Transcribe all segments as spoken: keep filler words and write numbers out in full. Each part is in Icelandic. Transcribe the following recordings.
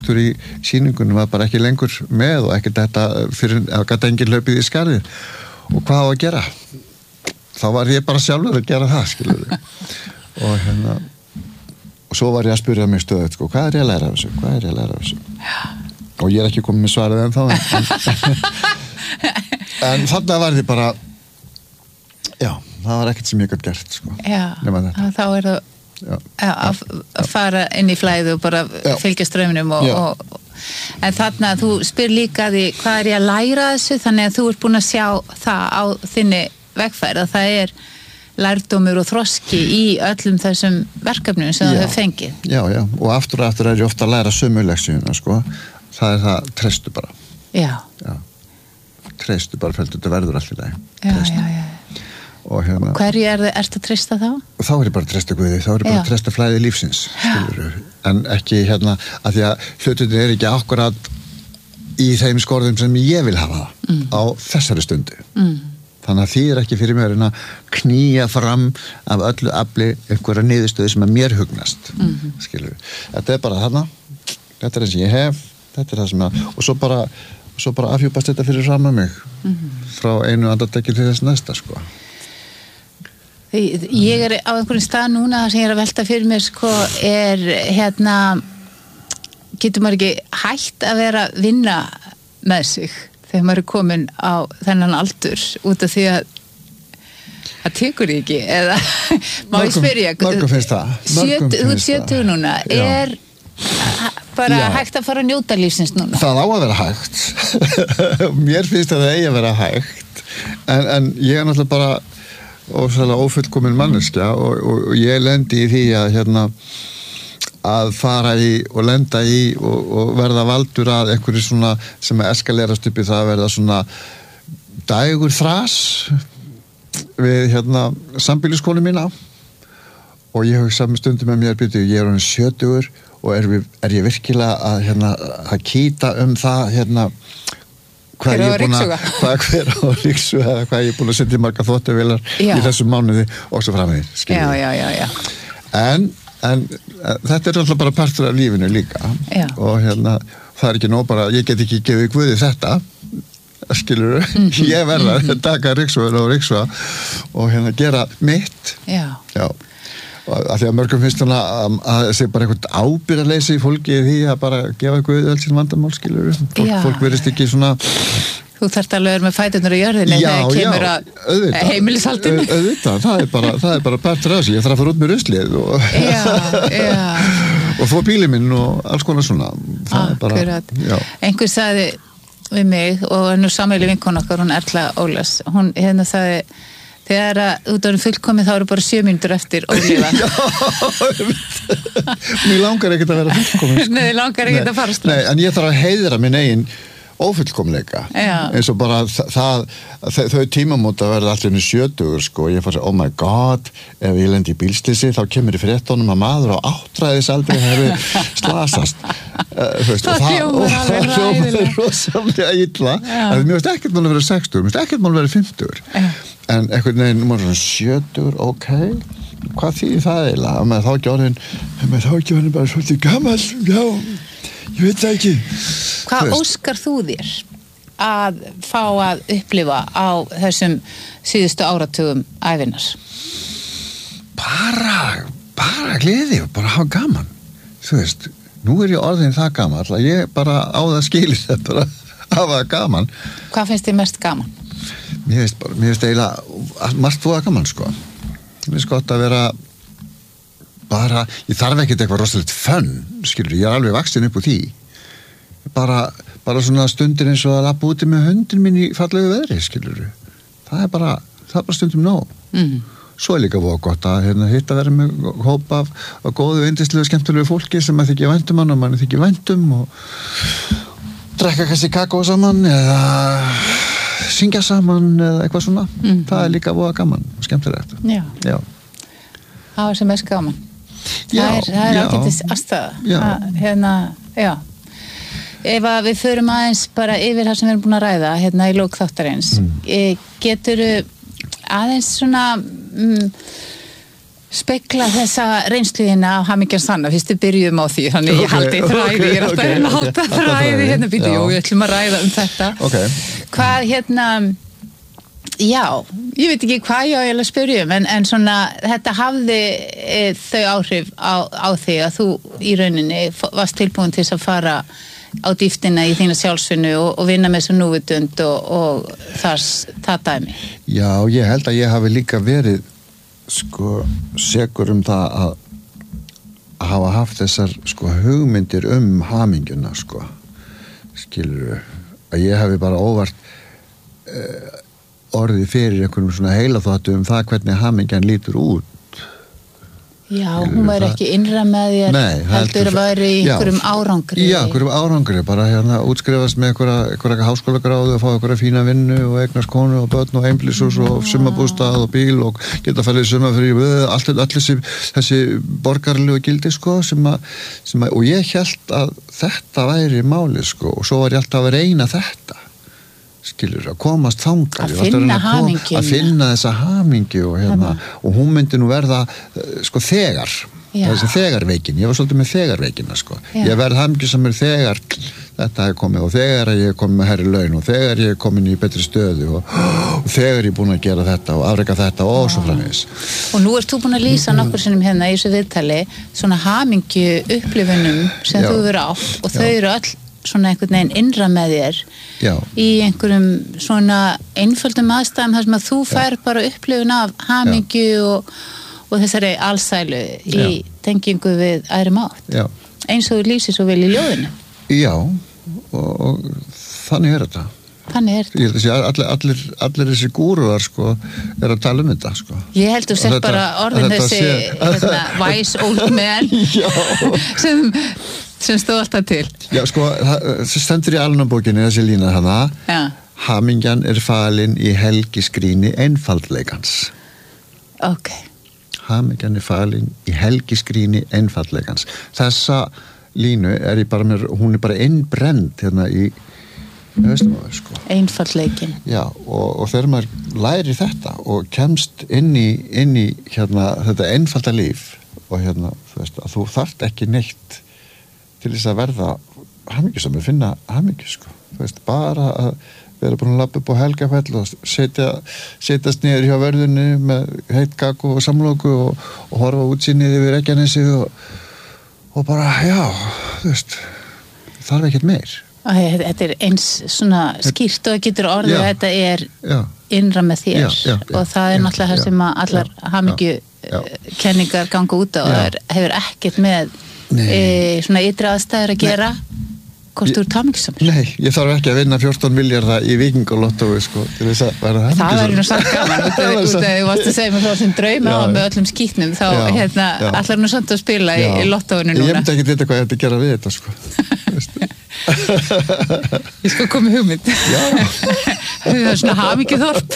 í sýningunum var bara ekki lengur með og ekki þetta fyrir að gæta engin hlaupið í skarðið og hvað á að gera þá var ég bara sjálfur að gera það skilur og hérna og svo var ég að spyrja mig stöðugt sko, hvað er ég að læra af þessu, hvað er ég að læra af þessu og ég er ekki komið með svarið en þá en, en þarna var ég bara já, það var ekkert sem ég gætt gert sko. Já, þá er það Já, að, að fara inn í flæðu og bara já. Fylgja strömmunum og, og, en þarna þú spyr líka því hvað er ég að læra þessu þannig að þú ert búin að sjá það á þinni vegferð að það er lærdómur og þroski í öllum þessum verkefnum sem þú hefur fengið Já, já, og aftur og aftur er ég ofta að læra sömu leksíuna sko, það er það treystu bara Já, já. Treystu bara fyrir þetta verður allt í lagi Já, já, já og hérna hverju er það, ertu að treysta þá? Og þá er ég bara að treysta Guði, þá er ég bara að treysta flæði lífsins skilur, en ekki hérna að því að hlututin er ekki akkurat í þeim skorðum sem ég vil hafa mm. á þessari stundu mm. þannig að því er ekki fyrir mér að knýja fram af öllu afli einhverja niðurstöðu sem að mér hugnast mm. skilur, þetta er bara þarna þetta er eins og ég hef þetta er það sem að, og svo bara svo bara afhjúpast þetta fyrir fram að mig mm. frá einu andartekki til þess næsta sko Ég er á einhverjum stað núna sem ég er að velta fyrir mér sko er hérna getur maður ekki hægt að vera að vinna með sig þegar maður er komin á þennan aldur út af því að það tekur ekki eða má ég spyrja mörgum finnst það þú ert sjötugur núna já. Er bara já. Hægt að fara að njóta lífsins núna það á að vera hægt mér finnst að það eigi að vera hægt en, en ég er náttúrulega bara og svolítið ófullkomin manneskja og, og, og ég lendi í því að hérna að fara í og lenda í og, og verða valdur að einhverju svona sem er eskalerast upp í það að verða svona dægur þras við hérna sambýliskonu mína og ég hugsa með stundum með mér byrju, ég er hann sjötugur og er, við, er ég virkilega að hérna að kýta um það hérna hvað ég er búin að hvað hver á ríksu eða hvað ég er búin að setja marga þvottavélar í þessum mánuði og svo framvegir já, já, já, já. En, en þetta er alltaf bara partur af lífinu líka já. Og hérna það er ekki nóg bara ég get ekki gefið Guði þetta skilur mm-hmm. ég verða að taka ríksuvel og ríksua og hérna gera mitt já, já. Að því að mörgum finnst svona að það sé bara eitthvað ábyrgðarleysi í fólki í því að bara gefa Guði öll sín vandamál skilur fólk, fólk verðist ekki svona þú þarft alveg að vera með fæturnar í jörðinni þegar kemur að heimilishaldinu auðvitað, það er bara, það er bara partur af þessu, ég þarf að fara út með ruslið og já, já og þó bílið minn og alls konar svona það er bara, já einhver sagði við mig og nú sammeili vinkona okkar, hún Erla Ólafs hún hérna sagði þegar að út á hún fullkomið þá eru bara sjö mínútur eftir ólífa já, mér langar ekkert að vera fullkomið sko. Nei, mér langar ekkert að fara strax Nei, en ég þarf að heiðra minn eigin ófullkomleika eins og bara það, það þau tímamót að verða allir sjötugur sko, ég fór að segja, oh my god ef ég lendi í bílslýsi, þá kemur í fréttunum að maður á áttræðisaldri hefur slasast uh, veist, það hljómar alveg ræðilega það hljómar rosalega illa en mér veist ekkert mál að vera sextugur, mér veist ekkert mál að vera fimmtugur en einhvern veginn, nú er svona sjötugur ok, hvað þýðir það eiginlega með þá ekki orðin með þá ekki orðin bara svolítið gamall já ég veit það ekki hvað óskar þú þér að fá að upplifa á þessum síðustu áratugum ævinnar bara bara gleði og bara hafa gaman þú veist, nú er ég orðin það gaman alltaf ég bara á það skilir það bara hafa gaman hvað finnst þér mest gaman? mér finnst bara, mér finnst eiginlega margt þú að gaman sko mér finnst gott að vera bara, ég þarf ekkert eitthvað rosalegt fönn, skilur, ég er alveg vaksin upp úr því bara, bara svona stundir eins og að labba úti með hundin minn í fallegu veðri, skilur það er bara, það er bara stundum nóg mm. svo er líka voða gott að hérna, hitta vera með hóp af, af góðu, yndislegu, skemmtilegu fólki sem að þykja væntum hann og mann þykja væntum og drekka kannski kakó saman eða syngja saman eða eitthvað svona mm. það er líka voða gaman og skemmtilegt já, já. það er sem mest gaman Já, það er, það er ágætis aðstæða hérna, já ef að við förum aðeins bara yfir það sem við erum búin að ræða hérna í lók þáttarins mm. getur aðeins svona mm, spekla þessa reynsluðina af hamingjan sanna, fyrst við byrjum á því þannig okay, ég haldi þræði, okay, ég er alltaf okay, að halda okay. þræði hérna býti, jú, við ætlum að ræða um þetta okay. hvað hérna já, ég veit ekki hvað ég á að spyrja um, en, en svona þetta hafði e, þau áhrif á, á þig að þú í rauninni varst tilbúin til að fara á dýftina í þína sjálfsvinnu og, og vinna með þessu núvitund og, og þar, það dæmi Já, ég held að ég hafi líka verið sko sekur um það að hafa haft þessar sko hugmyndir um hamingjuna sko skilur að ég hafi bara óvart uh, orðið fyrir einhverjum svona heilaþáttu um það hvernig hamingjan lítur út Já, hún var ekki innra með þér Nei, heldur að væri í einhverjum árangri Já, einhverjum árangri, bara hérna útskrifast með einhverja háskólagráðu og fá einhverja fína vinnu og eignast konu og börn og einbýlishús og summabústað og bíl og geta farið í summafrí allt þessi, þessi borgarlegu gildi sko sem að, sem að og ég hélt að þetta væri máli sko og svo var ég alltaf að reyna þetta skilur, að komast þangað að finna hamingju að finna þessa hamingju og, hérna, og hún myndi nú verða sko þegar þessi þegarveikin, ég var svolítið með þegarveikina sko, Já. Ég verð hamingju sem er þegar þetta er komið og þegar ég er komið með herri laun og þegar ég er komin í betri stöðu og, og þegar ég er búin að gera þetta og afreka þetta og Já. Svo framvegis og nú ert þú búin að lýsa nokkur sinnum hérna í þessu viðtali svona hamingju upplifunum sem Já. Þú verið átt og þau Já. Eru öll svona einhvern veginn innra með þér Já. Í einhverjum svona einföldum aðstæðum þar sem að þú fær bara upplifun af hamingju og, og þessari alsælu í Já. Tengingu við æðri mátt Já. Eins og þú lýsir svo vel í ljóðinu Já, og, og þannig er þetta Þannig er þetta Ég held að sé allir, allir, allir þessi gúruar sko er að tala um þetta sko Ég held að þú sett bara orðin þessi sé... hérna, wise old man sem sem stóð alltaf til Já, sko, það stendur í alnabókinni þessi lína hana Já. Hamingjan er falin í helgisgríni einfaldleikans Ok Hamingjan er falin í helgisgríni einfaldleikans Þessa línu er ég bara mér hún er bara innbrend hérna í veistum á þau sko Einfaldleikin Já, og, og þegar maður læri þetta og kemst inn í, inn í hérna, þetta einfalda líf og hérna, þú veist, að þú þarft ekki neitt til þess að verða hamingjusamur, finna hamingju sko, þú veist, bara að vera búin að labba upp á Helgafell og setja, setjast niður hjá vörðunni með heitt kakó og samloku og, og horfa útsýnið yfir Reykjanesið og, og bara, já, þú veist, þarf ekkert meir. Þetta er eins svona skýrt og getur orðið að þetta er já. Innra með þér já, já, og það er já, náttúrulega það sem að allar hamingju kenningar ganga út á og er, hefur ekkert með E, svona ytri aðstæður að gera hvort þú ert hamingjusamur Nei, ég þarf ekki að vinna fjórtán milljarða í Víkingalottói sko, til þess að vera hamingjusamur Það verður nú samt gaman út af því að þú varst að segja mér þá sem drauma á með öllum skítnum þá já, hérna, allar nú samt að spila já. Í, í lottóinu núna Ég myndi ekki vita hvað ég ætti að gera við þetta sko Ég sko komið hugmynd Það er svona hamingjuþorp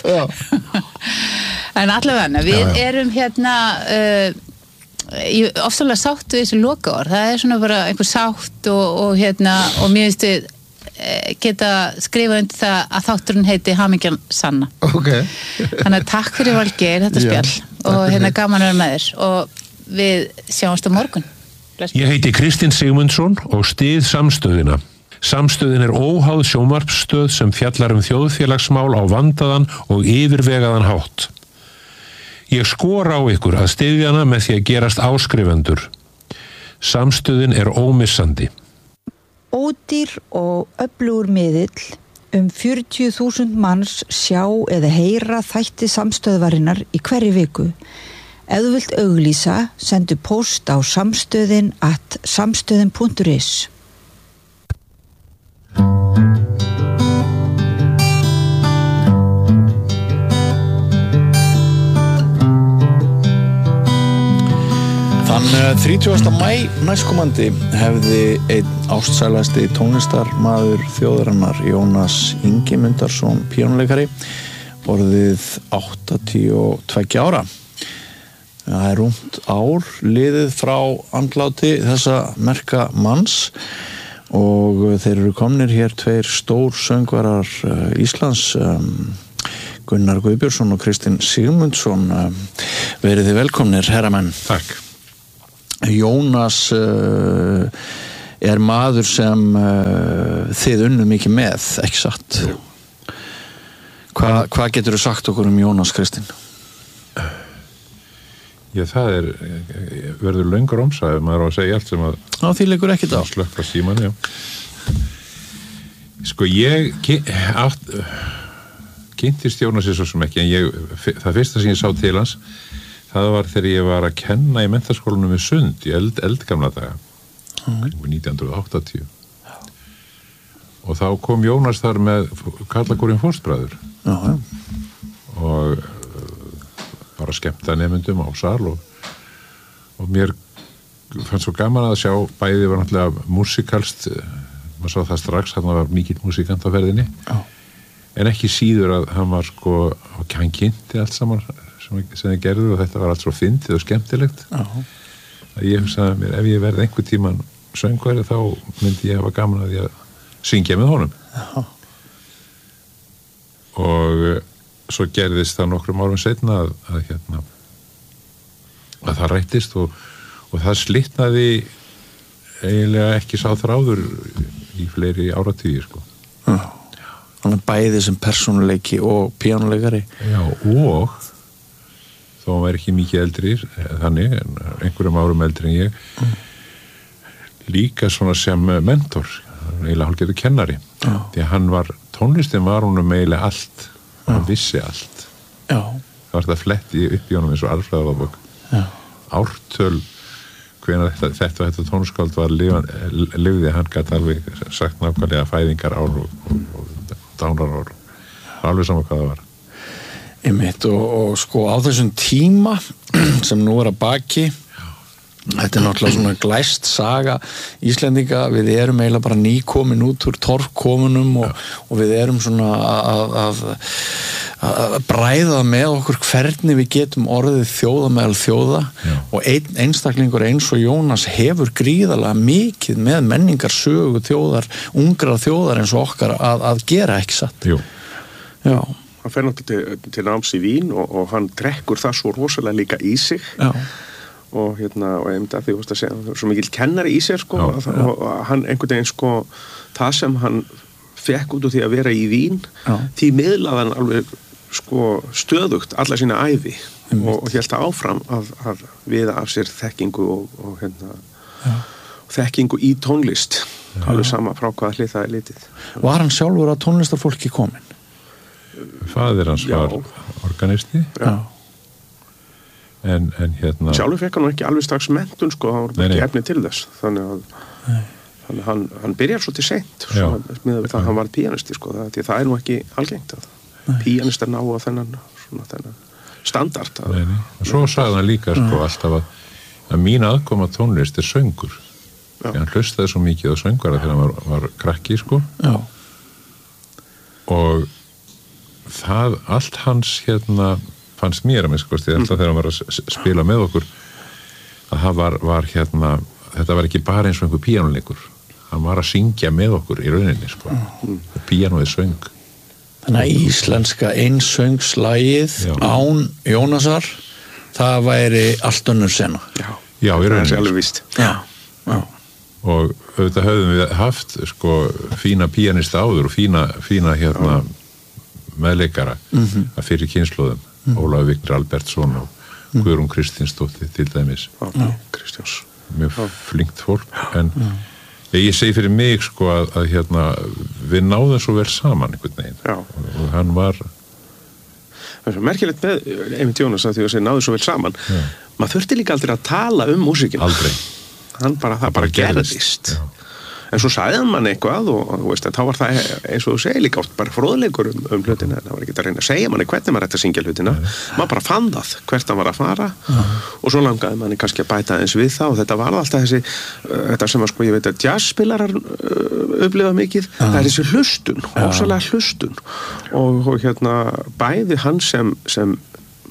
En allavega við já, já. Erum hérna uh, ég ofsalega sátt við þessi lokaorð það er svona bara einhver sátt og, og hérna og mér finnst við geta skrifað undir það að þátturinn heiti Hamingjan sanna okay. Þannig að takk fyrir Valgeir þetta spjall Já, og hérna gaman að vera með þér og við sjáumst á morgun Ég heiti Kristinn Sigmundsson og styð Samstöðina Samstöðin er óháð sjónvarpsstöð sem fjallar um þjóðfélagsmál á vandaðan og yfirvegaðan hátt Ég skora á ykkur að styðja hana með því að gerast áskrifendur. Samstöðin er ómissandi. Ódýr og öflugur miðill um fjörutíu þúsund manns sjá eða heyra þætti samstöðvarinnar í hverri viku. Ef þú vilt auglýsa, sendu post á samstöðin at samstöðin punktur is. Þann þrítugasta maí næstkomandi hefði einn ástsælasti tónlistarmaður þjóðarinnar Jónas Ingimundarson píanóleikari orðið áttatíu og tveggja ára. Það er rúmt ár liðið frá andláti þessa merka manns og þeir eru komnir hér tveir stór söngvarar Íslands um, Gunnar Guðbjörnsson og Kristinn Sigmundsson, verið þið velkomnir, herramenn. Takk. Jónas uh, er maður sem uh, þið unnu mikið með, ekki satt? Hva, hvað getur þú sagt okkur um Jónas, Kristinn? Já, það er, verður löngur omsæð, maður á að segja allt sem að... Ná, því leikur ekkert á. Slökka síman, já. Sko, ég átt, kynntist Jónasi svo sem ekki, en ég, það fyrsta sem ég sá til hans, það var þegar ég var að kenna í menntaskólanum við Sund í eld, eldgamla daga, mm. nítján hundruð áttatíu. Og þá kom Jónas þar með Karlakórinn Fóstbræður. Já, já. Og bara skemmta nemyndum á sal og, og mér fannst svo gaman að sjá, bæði var náttúrulega músikalst, maður sá það strax, hann var mikill músikant á ferðinni, Já. En ekki síður að hann var sko, hann kynnti allt saman sem, sem þið gerðu og þetta var allt svo fyndið og skemmtilegt. Já. Að ég hugsaði mér, ef ég verði einhver tíman söngvari þá myndi ég hafa gaman að ég að syngja með honum. Já. Og svo gerðist það nokkrum árum seinna að, að hérna að það rættist og, og það slitnaði eiginlega ekki sá þráður í fleiri áratugir sko. Já. Þannig bæði sem persónuleiki og píanuleikari. Já, og þó hann væri ekki mikið eldri þannig, en einhverjum árum eldri en ég mm. líka svona sem mentor, eiginlega hálfgerður kennari. Já. Því að hann var, tónlistin var honum eiginlega allt. Hann vissi allt. Já. Það var þetta fletti upp í honum eins og alfræðabók. Já. Ártöl, hvenær þetta, þetta, þetta tónskáld var lifði, hann gæti alveg sagt nákvæmlega fæðingar ár og, og, og dánar ár. Alveg saman hvað það var. Einmitt, og, og sko á þessum tíma sem nú er að baki, þetta er náttúrulega svona glæst saga Íslendinga, við erum eiginlega bara nýkomin út úr torfkomunum og, og við erum svona að, að, að bræða með okkur hvernig við getum orðið þjóða meðal þjóða. Já. Og ein, einstaklingur eins og Jónas hefur gríðarlega mikið með menningar sögu þjóðar, ungra þjóðar eins og okkar að, að gera, ekki satt. Jú. Já. Hann fer náttúrulega til, til náms í Vín og, og hann drekkur það svo rosalega líka í sig. Já. Og hérna, og einmitt að því, þú veist að segja, það er svo mikil kennari í sér, sko, Já, og, og hann einhvern veginn, sko, það sem hann fekk út úr því að vera í Vín, Já. því miðlaði hann alveg, sko, stöðugt alla sína ævi og, og hélt það áfram að, að viða af sér þekkingu og, og hérna, Já. þekkingu í tónlist, Já. Alveg sama frá hvaða hlið það er litið. Var hann sjálfur að tónlistarfólki komin? Faðir hans Já. var organisti. Já. En, en hérna... Sjálfur fekk hann ekki alveg strax menntun, sko, hann var ekki efni til þess, þannig að þannig að hann, hann byrjar svolítið seint, með það að hann var píanisti, sko, það, því það er nú ekki algengt að píanistar ná að þennan, svona, þennan standard. Að, Nei, og svo sagði hann líka, sko, alltaf að, að mín aðkoma tónlist er söngur. Því hann hlustaði svo mikið á söngvara þegar hann var, var krakki, sko. Já. Og það, allt hans, hérna, fannst mér að minnst kosti alltaf þegar hann var að spila með okkur að það var, var hérna þetta var ekki bara eins og einhver píanuleikur, hann var að syngja með okkur í rauninni, sko. Mm. Píanuið söng. Þannig að íslenska einsöngslagið án Jónasar, það væri allt önnur sena. Já, Já í rauninni. Það er alveg víst. Já, já. Og auðvitað höfðum við haft, sko, fína píanista áður og fína, fína hérna meðleikara mm-hmm. að fyrir kynslóðum. Mm. Ólafur Viktor Albertsson og mm. Guðrún Kristinsdóttir til dæmis. Já, Kristjáns. Mjög flinkt fólk, en ég, ég segi fyrir mig, sko, að, að hérna, við náðum svo vel saman einhvern veginn. Já. Og, og hann var... Það er svo merkilegt með einmitt Jónas að því að segja náðum svo vel saman. Já. Maður þurfti líka aldrei að tala um músíkina. Aldrei. Hann bara, það, það bara gerðist. Já. En svo sagði hann mann eitthvað og, og veist, þá var það eins og þú segir líka oft bara fróðleikur um, um hlutina, það var ekki að reyna að segja manni hvernig maður ætti að syngja hlutina, Nei. Maður bara fann það hvert hann var að fara uh-huh. og svo langaði manni kannski að bæta eins við það og þetta var alltaf þessi, uh, þetta sem að sko ég veit að jazzspilarar uh, upplifa mikið, uh-huh. það er þessi hlustun, ósalega hlustun og, og hérna bæði hann sem, sem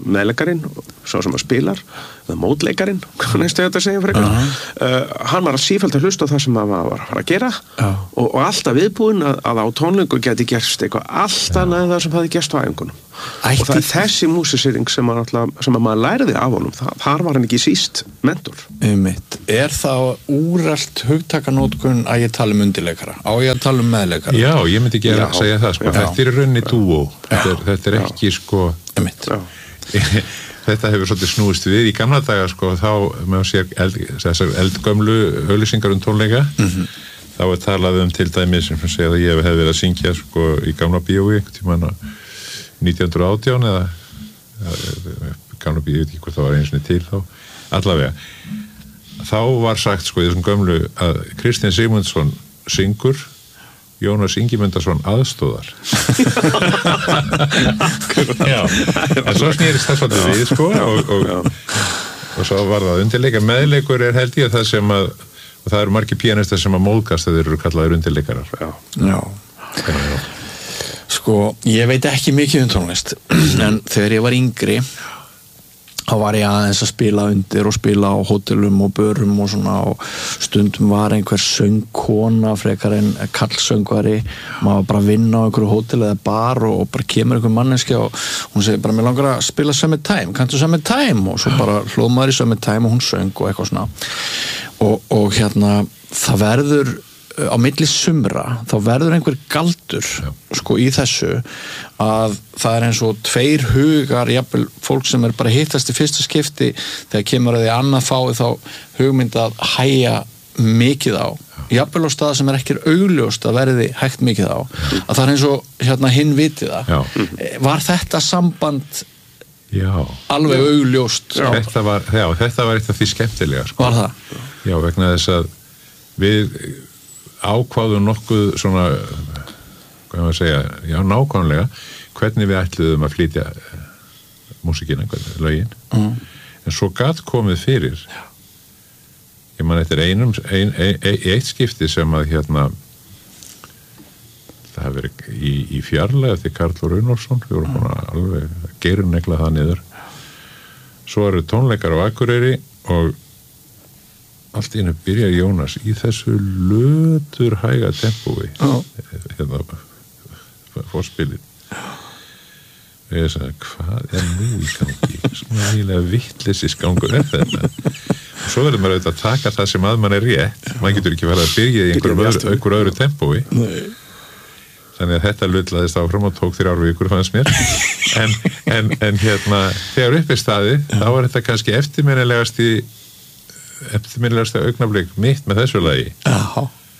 meðleikarinn, sá sem að spilar eða mótleikarinn, hvað næstu þetta að segja frekar uh-huh. uh, hann var að sífellt að hlusta á það sem hann var að fara að gera uh-huh. og, og alltaf viðbúinn að, að á tónleiku geti gerst eitthvað allt annað en það sem hafði gerst á æfingunum Ætti. og það er þessi músisýring sem, sem að maður læriði af honum það, þar var hann ekki síst mentor Einmitt. Er það úrelt hugtakanótkun að ég tala um undirleikara á ég að tala um meðleikara? Já, ég myndi ekki að segja það sko. Þetta er í rauninni dúó þetta er, þetta er ekki sko þetta hefur svolítið snúist við í gamla daga sko, þá með að sé eld, þessar eldgömlu auglýsingar um tónleika mm-hmm. þá er talað um til dæmis sem segja að ég hef verið að syngja sko, í gamla bíói einhvern tímann nítján hundruð og átján eða, eða gamla bíói, ég veit ekki hvort það var eins og til þá allavega þá var sagt sko í þessum gömlu að Kristinn Sigmundsson syngur Jónas Ingimundarsson aðstóðar Já en svo snýrist það svolítið við sko og, og, og svo var það undirleika meðleikur er held ég það sem að og það eru margir píanistar sem að móðgast þeir eru kallaðir undirleikarar Já, Já. Já. Sko, ég veit ekki mikið um tónlist en þegar ég var yngri þá var ég aðeins að spila undir og spila á hótelum og börum og svona og stundum var einhver söngkona frekar en kallsöngvari maður var bara að vinna á einhverju hótel eða bar og, og bara kemur einhver manneskja og hún segir bara, mér langar að spila Summertime kanntu Summertime og svo bara hlóð maður í Summertime og hún söng og eitthvað svona og, og hérna það verður á milli sumra, þá verður einhver galdur Já. Sko í þessu að það er eins og tveir hugar, jafnvel fólk sem er bara hittast í fyrsta skipti þegar kemur að því annað fái þá hugmynd að hæja mikið á jafnvel á stað sem er ekki augljóst að verði hægt mikið á að það er eins og hérna hinn viti það Já. Var þetta samband Já. Alveg augljóst já. Þetta, var, já, þetta var eitt af því skemmtilega sko. Var það? Já, vegna þess að við ákváðum nokkuð svona hvað maður segja, já nákvæmlega hvernig við ætluðum að flytja músíkina, lögin mm. en svo gat komið fyrir já. Ég man eftir einum ein, ein, ein, eitt skipti sem að hérna það hefur verið í, í fjarlæg eftir Karl Runolfsson við vorum mm. alveg geirnegla það niður svo eru tónleikar á Akureyri og allt í einu byrjar Jónas í þessu lötur hæga tempói oh. hérna fórspilin og ég sagði, hvað er nú í gangi svona eiginlega vittleysis gangur er þetta og svo verður maður auðvitað að taka það sem að mann er rétt maður getur ekki verið að byrja í einhverjum öðru, einhver öðru tempói Nei. Þannig að þetta lullaðist áfram og tók þér ár vikur fannst mér en, en, en hérna þegar upp er staði þá var þetta kannski eftirminnilegast í eftirminnilegasta augnablik mitt með þessu lagi Já.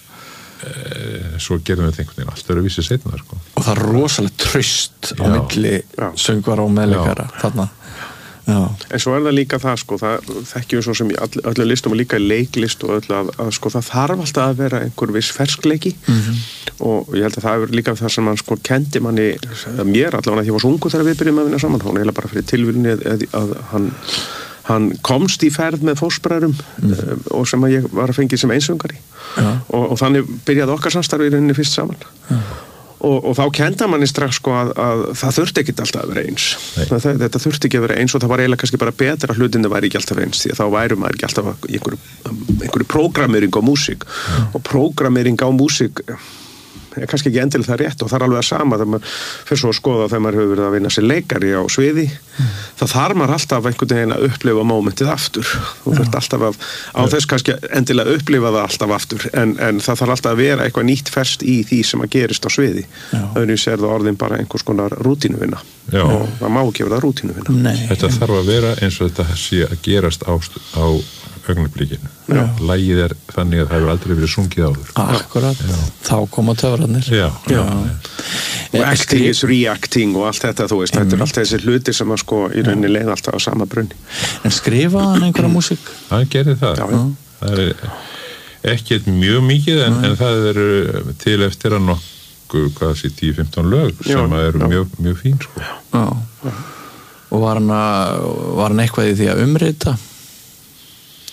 Svo gerum við einhvern veginn allt öðru vísi seinna sko. Og það er rosalega traust á milli söngvara og meðleikara þarna Já. En svo er það líka það sko, það þekkjum við svo sem í all, öllu listum og líka í leiklist og öllu að, að sko það þarf alltaf að vera einhver viss ferskleiki mm-hmm. og ég held að það er líka það sem hann sko kendi manni, mér allavega því ég var svo ungur þegar við byrjum að vinna saman, hún eiginlega bara fyrir tilvílunni að, að hann hann komst í ferð með fósbræðrum mm. uh, og sem að ég var að fengið sem einsöngari ja. og, og þannig byrjaði okkar samstarfi í rauninni fyrst saman ja. og, og þá kenda manni strax sko að, að það þurfti ekki alltaf að vera eins það, þetta þurfti ekki að vera eins og það var eiginlega kannski bara betra hlutinni væri ekki alltaf eins því að þá væri maður ekki alltaf í einhverju, einhverju prógrammering á músík ja. Og prógrammering á músík er kannski ekki endilega það rétt og það er alveg að sama þegar maður fyrir svo að skoða þegar maður hefur verið að vinna sér leikari á sviði mm. þá þarf maður alltaf einhvern veginn að upplifa mómentið aftur þú þurft alltaf að, á þess kannski endilega upplifa það alltaf aftur en, en það þarf alltaf að vera eitthvað nýtt ferskt í því sem að gerist á sviði auðvitað er það orðin bara einhvers konar rútínuvinna og það má ekki vera rútínuvinna Þetta þarf að vera eins og þetta sé að gerast á, á augnablikinu lagið er þannig að það hefur aldrei verið sungið áður Akkurat, Já. Þá koma töfrarnir Já. Já. Og acting is reacting og allt þetta þú veist, mm. þetta er allt þessi hluti sem að sko í rauninni leið alltaf á sama brunni En skrifaði hann einhverja músík? Hann gerði það Já. Það er ekkert mjög mikið en, en það er til eftir að nokkuð hvað sé tíu til fimmtán lög Já. Sem eru mjög, mjög fín sko Já. Og var hann, að, var hann eitthvað í því að umrita?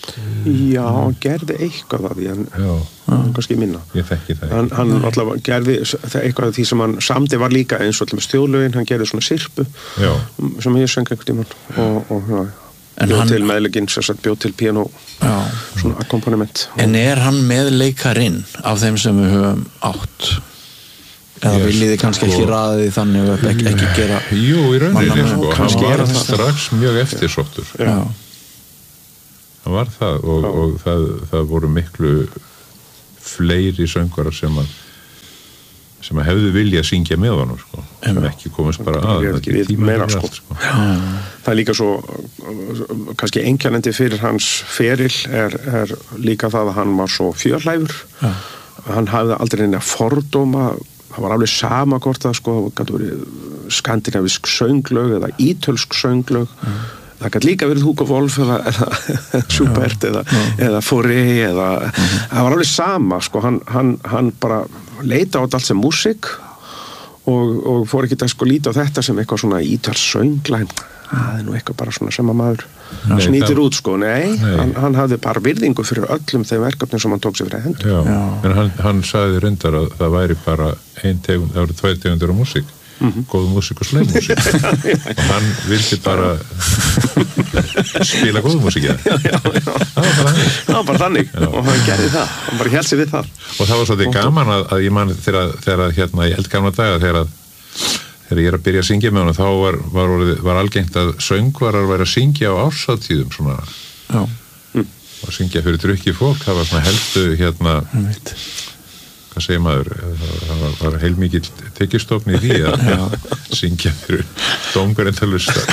Já, hann gerði eitthvað af því en hann kannski minna Ég þekki það Hann, hann alltaf gerði eitthvað af því sem hann samdi var líka eins og alltaf stjólögin, hann gerði svona sirpu Já. sem ég söng einhvern tímann og, og já, bjóð hann... til meðleginn, bjóð til piano Já. Svona akkompaniment En er hann með leikarinn af þeim sem við höfum átt? Eða Yes, viljið þið kannski ekki raðið þannig upp, ekki, ekki gera Jú, í rauninni sko, hann var það. strax mjög eftirsóttur Já. Hann var það og, og það, það voru miklu fleiri söngvarar sem að sem að hefðu viljað syngja með honum sko, sem ekki komast bara að það er ekki meira sko. sko. Það er líka svo kannski einkennandi fyrir hans feril er, er líka það að hann var svo fjörlæfur Já. Hann hafði aldrei neina fordóma það var alveg sama hvort það sko gæti verið skandinavísk sönglög eða ítölsk sönglög mm. Það gæti líka verið Hugo Wolf eða, eða Schubert eða, eða Fauré eða mm. það var alveg sama sko hann, hann, hann bara leita á þetta allt sem músík og, og fór ekki að sko líta á þetta sem eitthvað svona ítölsk söngla það er nú eitthvað bara svona sem að maður Nei, snýtir það... út sko, nei, nei. Hann, hann hafði bara virðingu fyrir öllum þeim verkefnum sem hann tók sér fyrir hendur Já, Já. en hann, hann sagði reyndar að það væri bara ein tegund, það voru tvær tegundir á músík mm-hmm. góð músík og sleim músík og hann vildi bara spila góð músík já, já, já. það var bara þannig það var bara þannig já. Og hann gerði það, hann bara hélt sig við það og það var svolítið gaman að, að ég man þegar, þegar hérna í eldgamla daga þegar að þegar ég er að byrja að syngja með hann þá var, var, var algengt að söngvarar væri að syngja á árshátíðum svona Já. og syngja fyrir drukki fólk það var svona helstu hérna hvað segir maður það var, var heilmikið tekjustofn í því að syngja fyrir dómgrændalust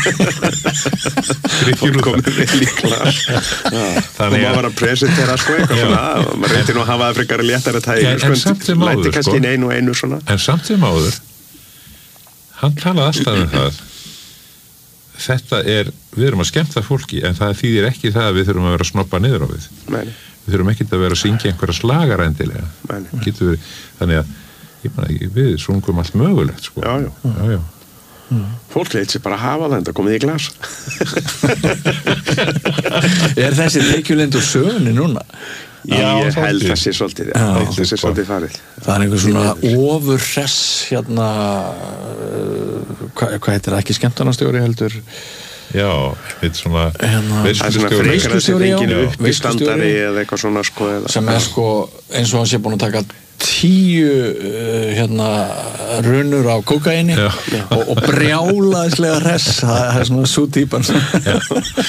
fólk komið vel í klar og maður var að presentera sko eitthvað svona og maður reyndi nú að hafa það frekar léttara tægi sko, læti kannski inn einu og einu svona en samt sem áður hann talaði alltaf um það þetta er, við erum að skemmta fólki en það þýðir ekki það að við þurfum að vera að snoppa niður á við Nei. Við þurfum ekki að vera að syngja einhverja slagarendilega verið, þannig að ég man ekki, við sungum allt mögulegt sko. Já, já, já, já. Mm. Fólk leit sér bara að hafa það en það komið í glas Er þessi leikjulind úr sögunni núna? Já, ég held það sé svolítið já, já, það sé svolítið farið Það er einhver svona ofurhress hérna hvað hva heitir það, ekki skemmtarnastjóri heldur Já, eitthvað svona veislustjóri veislustjóri uppistandari eða eitthvað svona sko, eða, sem er sko eins og hann sé búin að taka tíu uh, hérna runur á kókaini og, og brjálaðislega hress það er svona svo típan Já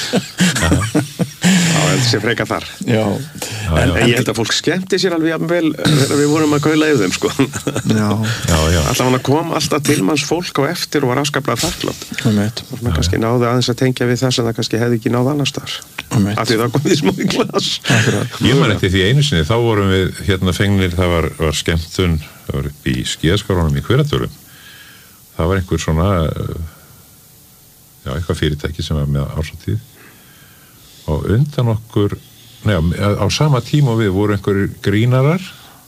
Já, þetta sé freka þar Já. Já, en, en ég held að fólk skemmti sér alveg vel þegar við vorum að kaula yfir þeim sko. Já. Já, já. Alltaf hann kom alltaf til manns fólk á eftir og var afskaplega þakklátt og maður kannski náði aðeins að tengja við þess að það kannski hefði ekki náð annars þar af því það kom því smá í glas Ég man eftir því einu sinni þá vorum við hérna fengnir, það var, var skemmtun það var upp í skíðaskálanum í Hveratölu það var einhver svona já, eitthvað fyrirtæki sem var með árshátíð og undan okkur neða, á sama tíma við voru einhverjir grínarar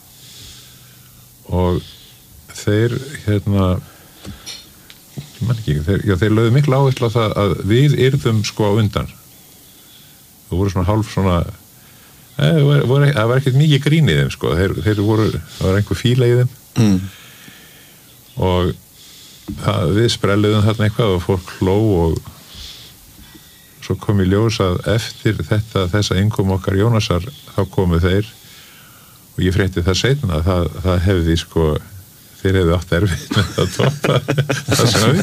og þeir hérna ég man ekki, þeir, já, þeir lögðu miklu áherslu á það að við yrðum sko á undan það voru svona hálf svona það var, voru, það var ekkert mikið grín í þeim sko þeir, þeir voru, það var einhver fíla í þeim mm. og það, við sprelluðum þarna eitthvað og fólk hló og svo kom í ljós að eftir þetta, þessa innkom okkar Jónasar þá komu þeir og ég frétti það seinna að það, það hefði sko þeir hefði átt erfitt með að toppa það sem við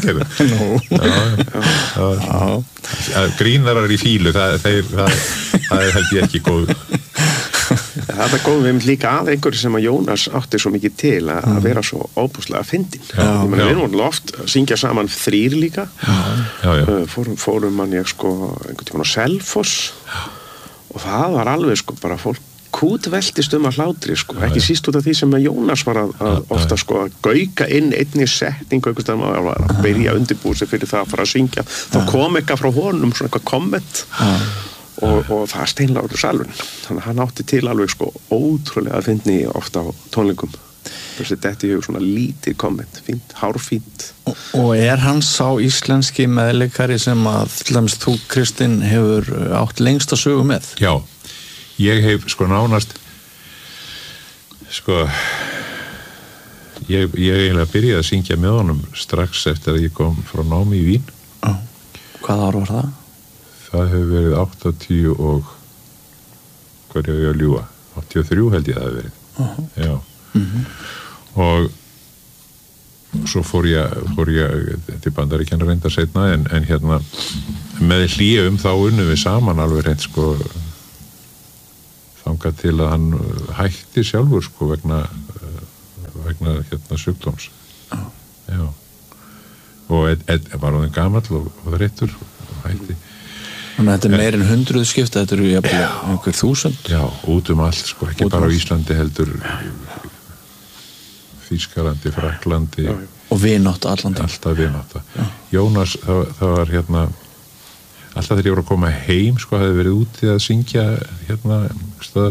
gerum grínarar í fílu það, þeir, það, það er held ég ekki góð Það góðum við líka að einhverju sem að Jónas átti svo mikið til að, að vera svo óbúslega fyndin við erum oft að syngja saman þrýr líka já, já, já. Fórum, fórum mann ég sko einhvern tímann á Selfoss og það var alveg sko bara fólk kútveltist um að hlátri sko, ekki síst út af því sem að Jónas var að, að ofta sko að gauka inn einni setningu einhvers staðar að, að byrja að undirbúa sig fyrir það að fara að syngja þá kom eitthvað frá honum svona eitthvað komment og, og það steinláður salun þannig að hann átti til alveg sko ótrúlega að finni ofta á tónleikum þessi detti hug svona lítið komment, fínt, hárfínt. Og, og er hann sá íslenski meðleikari sem að til dæmis þú, Kristinn, hefur átt lengsta sögu með? Já, ég hef sko nánast sko ég, ég eiginlega byrjaði að syngja með honum strax eftir að ég kom frá námi í Vín. Já. Hvað ár var það? Það hefur verið áttatíu og hvað er ég að ljúga? áttatíu og þrjú held ég að það hefur verið. Uh-huh. Já. Mm-hmm. Og svo fór ég, fór ég til Bandaríkjanna reynda seinna en, en hérna með hlýjum þá unnum við saman alveg reynd sko þangað til að hann hætti sjálfur sko vegna vegna hérna sjúkdóms. Já. Já. Og Ed, Ed var hann gamall og, og þreyttur og hætti. Þannig að þetta er meir en hundruð skipta, þetta eru jafnvel einhver þúsund. Já, út um allt sko, ekki bara á Íslandi heldur Þýskalandi, Fraklandi. Og vinátta allan. Alltaf vinátta. Jónas, það, það var hérna alltaf þegar ég voru að koma heim sko, hafði verið úti að syngja hérna staðar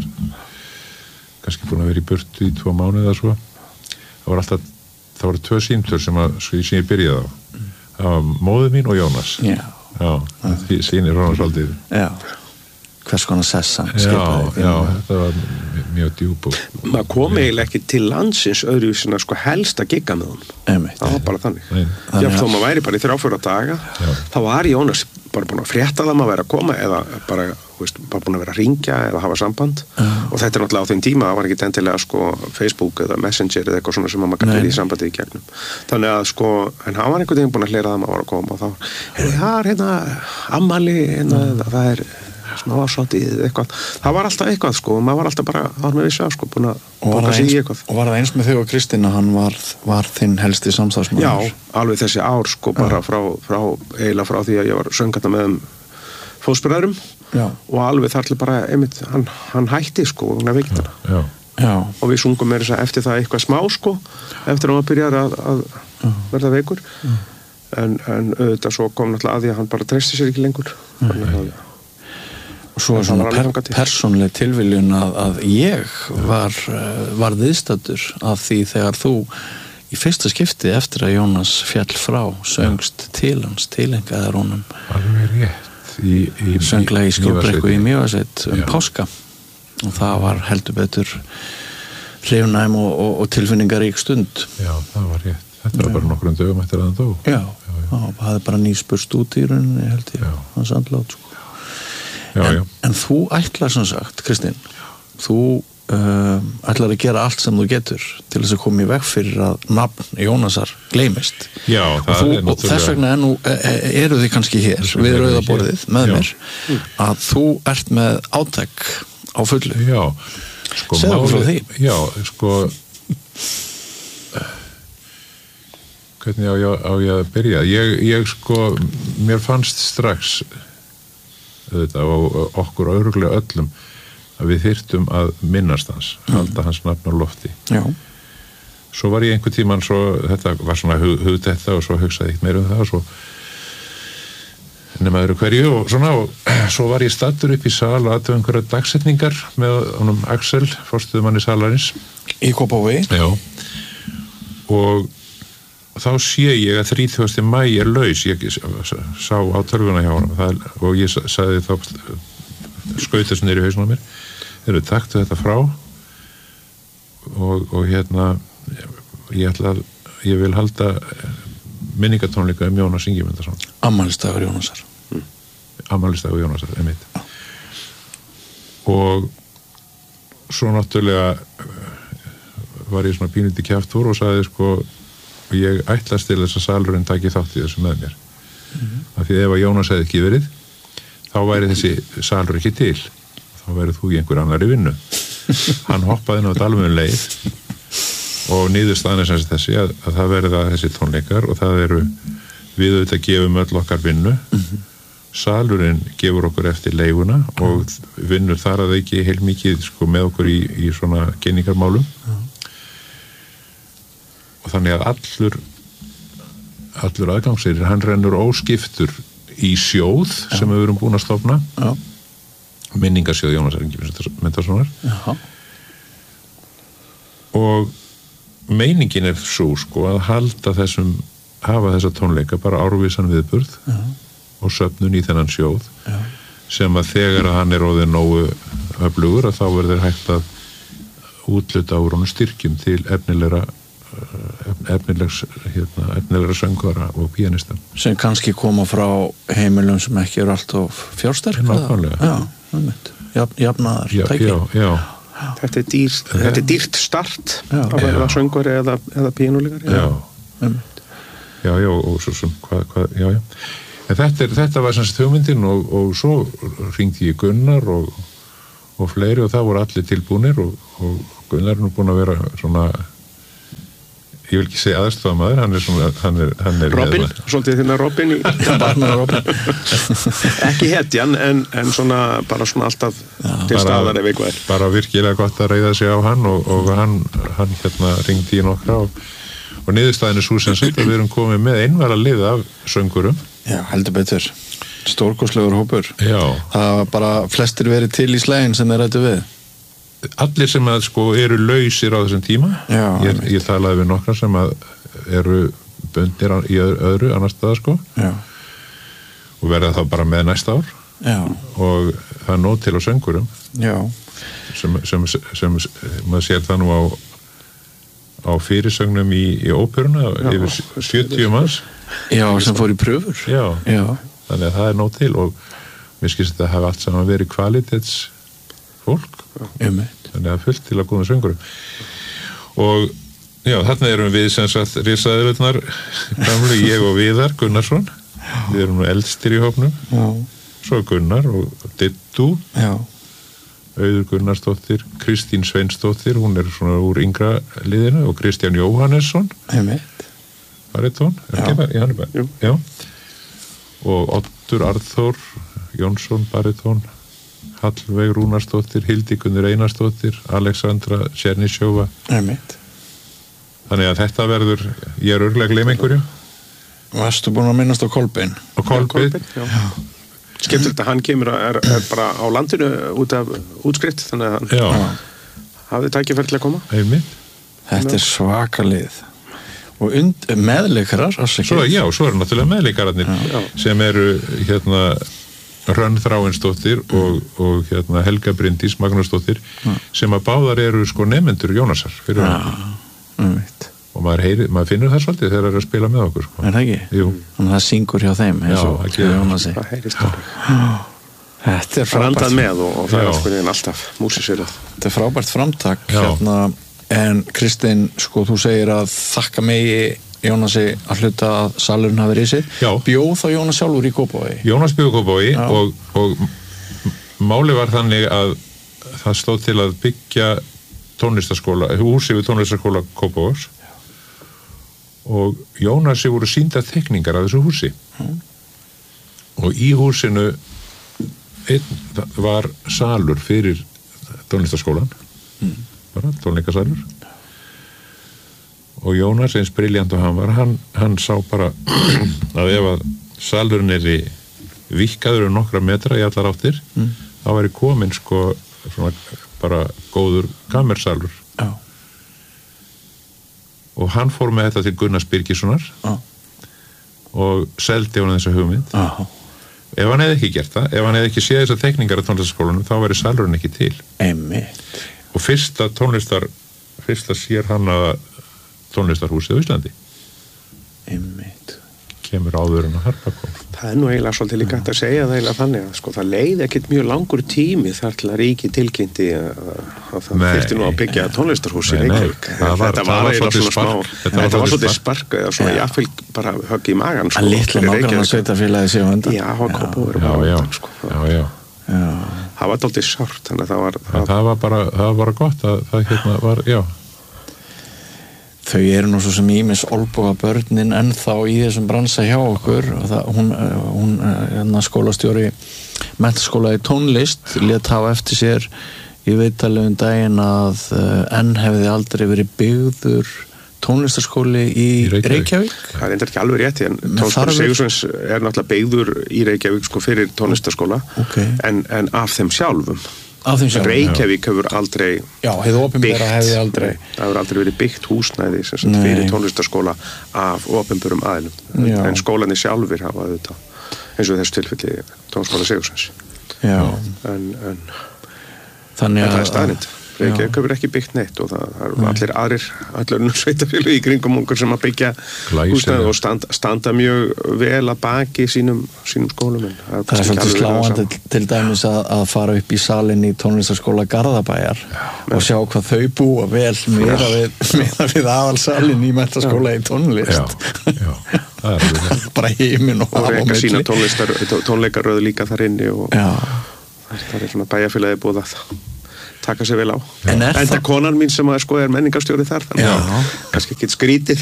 kannski búin að vera í burtu í tvo mánuði eða svo. Það var alltaf, það voru tvö símtöl sem, að, sem ég byrjaði á. Það var móðir mín og Jónas. Já. Já, því sýnir Rónar svolítið. Já, hvers konar sessa skipaði. Já, já, þetta var mjög djúp. Maður kom eiginlega ekki til landsins öðruvísina sko helst að gigga með honum. Einmitt. Það var bara þannig. Já, þó maður væri bara í þrjá fjóra daga, já. Þá var Jónas bara búin að frétta það maður væri að koma eða bara, veist, bara búin að vera að ringja eða hafa samband. Já. Og þetta er náttúrulega á þeim tíma, það var ekki endilega sko Facebook eða Messenger eða eitthvað svona sem maður gæti verið í sambandi í gegnum. Þannig að sko, en hann var einhvern veginn búin að hlera það maður var að koma og þá, það er hérna ammali, hérna, það er svona ásátið eitthvað. Það var alltaf eitthvað sko, maður var alltaf bara ár með vissi að sko, búin að bóka sig í eitthvað. Og var það eins með þig og Kristinn að hann var, var þinn helsti samstarfsmaður? Já, alveg þessi ár sko, bara frá, frá, eiginlega frá því að ég var söngarna með um fótsporaðurum og alveg þar til bara, einmitt, hann, hann hætti sko, hann er veikt hana. Já. Já. Og við sungum með þess að eftir það eitthvað smá sko, eftir að hann byrjar að, að verða veikur. En, en auðvitað svo kom náttúrulega að því að hann bara treysti sér ekki lengur. Þannig að og svo er svona per, persónleg tilviljun að, að ég var, var viðstaddur af því þegar þú í fyrsta skipti eftir að Jónas fjall frá söngst til hans, tilengaðar honum alveg rétt í, í, sönglega í Skjólbrekku í Mývatnssveit um já. Páska og það var heldur betur hrifnæm og, og, og tilfinningarík stund. Já, það var rétt. Þetta var bara nokkrum dögum eftir að hann dó. Já, já, já. Það hafði bara nýspurst út í rauninni held ég, hans andlát sko. Já, en, en þú ætlar sem sagt, Kristinn, þú uh, ætlar að gera allt sem þú getur til þess að koma í veg fyrir að nafn Jónasar gleymist. Já, það þú, er náttúrulega. Og þess vegna ennú, eru þið kannski hér við rauðaborðið með mér já. Að þú ert með átak á fullu. Já, sko. Segðu frá því. Já, sko, hvernig á ég, á ég að byrja? Ég, ég sko, mér fannst strax auðvitað og okkur örugglega öllum að við þyrftum að minnast hans, halda hans nafn á lofti. Já. Svo var ég einhver tíman svo, þetta var svona hug, hugdetta og svo hugsaði eitt meira um það og svo nema öðru hverju og svona og svo var ég staddur upp í sal og aðtöðu einhverja dagsetningar með honum Axel, forstuðumanni salarins. Í Kópavogi? Já. Og þá sé ég að þrítugasta maí er laus, ég sá á tölvuna hjá honum það, og ég sagði þá skautast niður í hausnum á mér þeir eru taktu þetta frá og, og hérna ég ætla að, ég vil halda minningatónleika um Jónas Ingimundarson. Afmælisdagur Jónasar. Mm. Afmælisdagur Jónasar, einmitt. Og svo náttúrulega var ég svona pínlítið kjaftúr og sagði sko og ég ætlast til þess að salurinn taki þátt í þessu með mér. Mm-hmm. Af því ef að Jónas hefði ekki verið, þá væri þessi salur ekki til. Þá væri þú í einhver annari vinnu. Hann hoppaði inn á dalvun leið og niðurstaðan er sem þessi að, að það verða þessi tónleikar og það eru við auðvitað gefum öll okkar vinnu. Mm-hmm. Salurinn gefur okkur eftir leiguna og vinnur þar að ekki heilmikið sko, með okkur í, í svona kynningarmálum. Mm-hmm. Og þannig að allur allur aðgangsir, hann rennur óskiptur í sjóð já. Sem við erum búin að stofna já. Minningarsjóð Jónasar Ingimundarsonar og meiningin er svo sko að halda þessum, hafa þessa tónleika bara árvísan viðburð já. Og söfnun í þennan sjóð já. Sem að þegar að hann er orðið nógu öflugur að þá verður hægt að útluta úr honum styrkjum til efnilegra efnilegs hérna, efnilegra söngvara og píanista sem kannski koma frá heimilum sem ekki eru alltaf fjársterk nákvæmlega jafnaðar já, já, já. Þetta er dýrt, þetta er dýrt start já, að vera söngvari eða, eða píanóleikari já. já, já, og svo sem hvað, hvað, já, já en þetta, er, þetta var semst hugmyndin og, og svo hringdi ég Gunnar og, og fleiri og það voru allir tilbúnir og, og Gunnar er nú búin að vera svona ég vil ekki segja aðstofamaður, hann er svona hann er, hann er Robin, svolítið þinna Robin í Robin. Ekki hetjan en, en svona bara svona alltaf já, til staðar ef eitthvað er bara virkilega gott að reiða sig á hann og, og hann, hann hérna ringdi í nokkra og, og niðurstaðin er svo sem sagt að við erum komið með einvala lið af söngurum já, heldur betur stórkostlegur hópur já. Það var bara flestir verið til í slegin sem þeir rættu við allir sem að sko eru lausir á þessum tíma já, ég, ég talaði við nokkra sem að eru böndir í öðru annar staðar sko já. Og verða þá bara með næsta ár já. Og það er nóg til á söngurum já. Sem, sem, sem, sem maður sér það nú á á fyrirsögnum í, í óperuna yfir sjötíu manns já, sem fór í pröfur já. Já. Þannig að það er nóg til og mér skilst að það hafa allt saman verið kvalitets fólk þannig að fullt til að góða söngurum og já, þarna erum við sem sagt risaðurnar gamlu, ég og Viðar Gunnarsson já. Við erum nú eldstir í hópnum já. Svo Gunnar og Dittu já. Auður Gunnarsdóttir, Kristín Sveinsdóttir hún er svona úr yngra liðinu og Kristján Jóhannesson baritón, er ekki bara? Já, hann er bara já. Og Oddur Arþór Jónsson baritón Hallveig Rúnarsdóttir, Hildigunnur Einarsdóttir, Alexandra Černisjóva. Þannig að þetta verður, ég er örglega að gleyma einhverjum. Varstu búin að minnast á Kolbeinn? Á Kolbeinn, já. Skemmtilegt að hann kemur er, er bara á landinu út af útskrift, þannig að hann já. Hafði tækifæri til að koma. Einmitt. Þetta er svakalið. Og und, meðleikarar, svo, já, svo eru náttúrulega meðleikararnir já. Sem eru hérna Hrönn Þráinsdóttir og, og hérna Helga Bryndís Magnúsdóttir ja. Sem að báðar eru sko nefnendur Jónasar fyrir ja, og maður, heyri, maður finnur það svolítið þegar það er að spila með okkur sko. Er það ekki? Jú. Þannig að það syngur hjá þeim já, ekki, það heyrist þetta er frábært með og, og það já. Er sko alltaf músisverð þetta er frábært framtak hérna, en Kristinn, sko þú segir að þakka megi Jónasi að hluta að salurinn hafi risið bjóð þá Jónas sjálfur í Kópavogi Jónas bjóð í Kópavogi og, og máli var þannig að það stóð til að byggja tónlistaskóla, húsi við tónlistaskóla Kópavogs og Jónasi voru sýndar teikningar af þessu húsi mm. og í húsinu einn var salur fyrir tónlistaskólan mm. bara tónleikasalur og Jónas eins briljant og hann var hann, hann sá bara að ef að salurinn er í vikkaður um nokkra metra í allar áttir mm. þá væri komin sko svona bara góður kamersalur já. Og hann fór með þetta til Gunnars Birgissonar já. Og seldi hann þessa hugmynd já. Ef hann hefði ekki gert það, ef hann hefði ekki séð þessar teikningar á tónlistaskólanum þá væri salurinn ekki til Einmitt. Og fyrsta tónlistar fyrsta sér hann að tónlistarhúsið á Íslandi Einmitt. Kemur áður en að harpa kom Það er nú eiginlega svolítið líka hægt að segja það eiginlega þannig að sko það leið ekkert mjög langur tími þar til að ríki tilkynnti að, að það þyrfti nú að byggja tónlistarhús í Reykjavík Þetta var eiginlega svona smá Þetta var svolítið spark eða svona jáfnvel bara högg í magan Að litla nágranna sveitafélagi séu undan Já, það var Kópavogur Það var dálítið sárt þannig að það var bara það var bara gott að það hérna var, já Þau eru nú svo sem ímis olboga börnin ennþá í þessum bransa hjá okkur og það, hún, hún hérna skólastjóri menntaskóla í tónlist lét hafa eftir sér í viðtali um daginn að enn hefði aldrei verið byggður tónlistarskóli í, í Reykjavík. Reykjavík Það er ekki alveg rétt en Tónskóli Sigursveins er náttúrulega byggður í Reykjavík sko fyrir tónlistarskóla okay. en, en af þeim sjálfum Reykjavík hefur aldrei já, hið opinbera hefði aldrei það hefur aldrei verið byggt húsnæði sem sagt, fyrir tónlistarskóla af opinberum aðilum já. En skólanir sjálfur hafa þetta eins og þessu tilfelli tónskóla Sigursins en, en þannig að það er staðnind Reykjavík hefur ekki byggt neitt og það, það eru allir aðrir allir sveitafélög í kringum okkur sem að byggja húsnæði og standa, standa mjög vel að baki sínum, sínum skólum en það er, það er svolítið sláandi til, til dæmis að, að fara upp í salin í tónlistarskóla Garðabæjar já, og sjá hvað þau búa vel meira við, meira við aðalsalin í menntaskóla í tónlist já, já, það er það bara heiminn og og reyka sína tónleikaröð líka þar inni og það er svona bæjarfélagi búið að taka sér vel á en enda það... konan mín sem að sko er menningarstjóri þar þannig að kannski ekki skrítið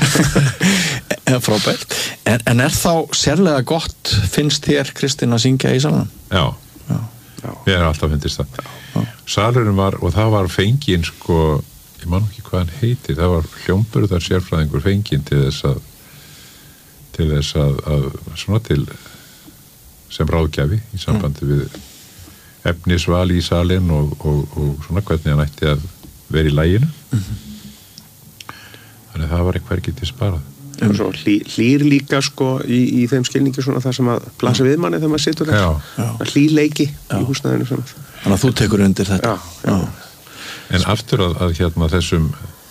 frábært en, en er þá sérlega gott finnst þér Kristín að syngja í salunum? Já, já. Já. Ég er alltaf finnst það já. Salurinn var og það var fengin sko ég man ekki hvað hann heitir það var hljómburðar sérfræðingur fengin til þess að til þess að, að svona til sem ráðgjafi í sambandi mm. við efnisval í salin og, og, og svona hvernig hann ætti að vera í laginu mm-hmm. þannig að það var eitthvað ekki til sparað og svo hlý, hlýr líka sko í, í þeim skilningi svona það sem að blasa við manni þegar maður situr þess hlýleiki í húsnæðinu svona. Þannig að þú tekur undir þetta já, já. En aftur að, að hérna þessum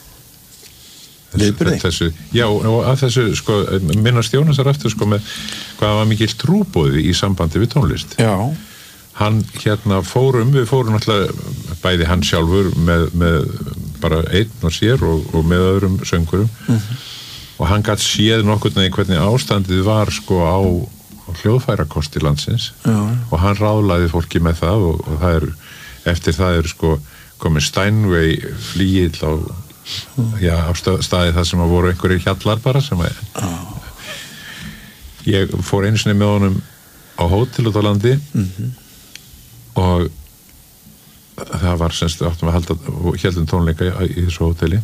viðburði þessu, já og að þessu sko minnast Jónasar aftur sko með hvað var mikill trúboði í sambandi við tónlist já hann hérna fórum, við fórum náttúrulega bæði hann sjálfur með, með bara einn og sér og, og með öðrum söngurum mm-hmm. og hann gat séð nokkurn veginn hvernig ástandið var sko á, á hljóðfærakosti landsins Já. Og hann ráðlaði fólki með það og, og það er, eftir það er sko komið Steinway flíill á, mm. já, á staði það sem að voru einhverjir hjallar bara sem að oh. ég fór einu sinni með honum á hótel út á landi mhm og það var semst áttum að halda héldum tónleika í, í þessu hóteli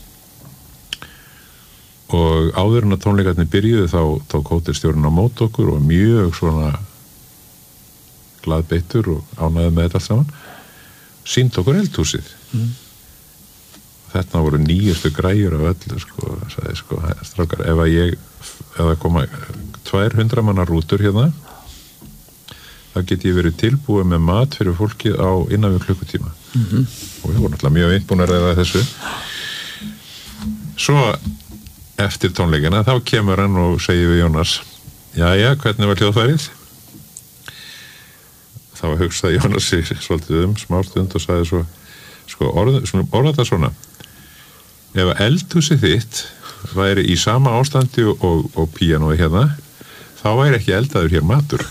og áður en að tónleikarnir byrjuðu þá tók hótelstjórinn á mót okkur og mjög svona glaðbeittur og ánægði með þetta allt saman sýnt okkur eldhúsið mm. þetta voru nýjastu græjur af öllu sko, sagði, sko strákar, ef að ég ef að koma tvær hundra manna rútur hérna þá get ég verið tilbúið með mat fyrir fólkið á innan við klukkutíma mm-hmm. og við vorum alltaf mjög innbúnar eða þessu svo eftir tónleikina þá kemur hann og segir við Jónas jæja, hvernig var hljóðfærið? Þá hugsaði Jónas sig svolítið um smástund og sagði svo sko, orð, orða það svona ef að eldhúsið þitt væri í sama ástandi og, og, og píanói hérna þá væri ekki eldaður hér matur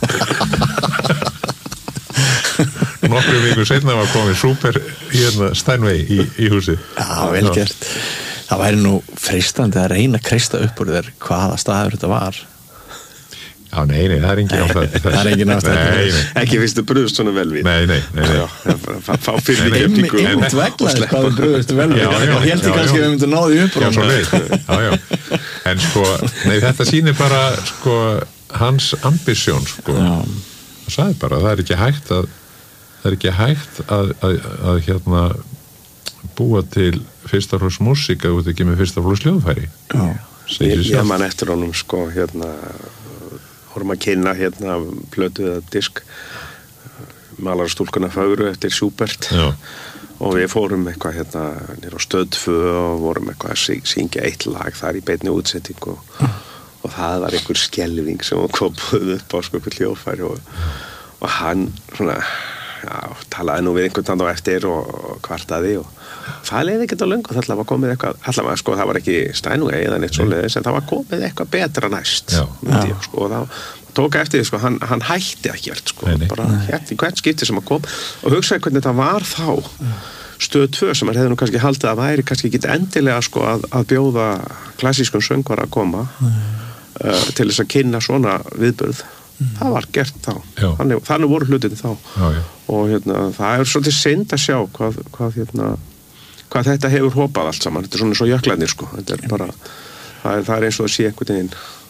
nokkru vikur seinna var komið super hérna Steinway í, í húsi Já, vel gert það væri nú freistandi að reyna að kreista upp úr þér hvaða staður þetta var Já, nei, nei, það er engin ástæð það er engin ástæð ekki finnst þið brugðust svona vel við Nei, nei, nei, nei. Fá fyrir því gefningu Einmitt veglaðist hvað þið brugðust vel við og held ég kannski að við myndum náði upp Já, svo leið Já, já En sko, nei, þetta sýnir bara sko hans ambisjón sko það sagði bara, það er ekki hægt að það er ekki hægt að, að, að hérna búa til fyrsta flokks músík að þú ert ekki með fyrsta flokks hljóðfæri ég, ég man eftir honum sko hérna vorum að kynna hérna plötu eða disk Malarastúlkuna fögru eftir Schubert Já. Og við fórum eitthvað hérna nýr á Stöð tvö og vorum eitthvað að syngja eitt lag þar í beinni útsetting og og það var einhver skelving sem kom upp á sko einhver hljóðfæri og, og hann svona já, talaði nú við einhvern tann á eftir og, og kvartaði og það leiði ekkert á löngu það var komið eitthvað, allavega sko það var ekki Steinway eða neitt svoleiðis en það var komið eitthvað betra næst já. Ég, sko, og þá tók eftir því sko hann, hann hætti ekki verið sko nei, nei. Bara hérna í hvert skipti sem að kom og hugsaði hvernig þetta var þá Stöð tvö sem maður hefði nú kannski haldið að væri kannski ekki endilega sko að, að bjóða klassískum söngvara að koma uh, til þess að kynna svona viðburð mm. það var gert þá þannig, þannig voru hlutinni þá já, já. Og hérna, það er svolítið synd að sjá hvað, hvað, hérna, hvað þetta hefur hopað allt saman, þetta er svona svo jöklarnir sko þetta er bara, það er, það er eins og að sé einhvern veginn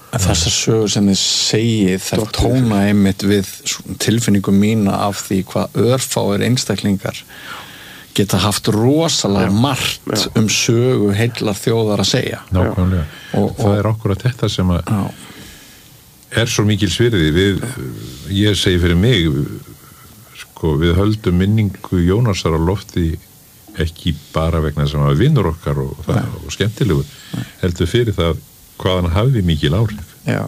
Þessar sögur sem þið segið þær tóna einmitt við tilfinningum mína af því hvað örfáir einstaklingar geta haft rosalega já, margt já. Um sögu heillar þjóðar að segja. Nákvæmlega. Og, og það er akkurat þetta sem að já. Er svo mikil svirði við, ég segi fyrir mig sko, við höldum minningu Jónasar á lofti ekki bara vegna sem að vinnur okkar og, það, og skemmtilegur, heldur fyrir það hvað hann hafði mikil áhrif. Já.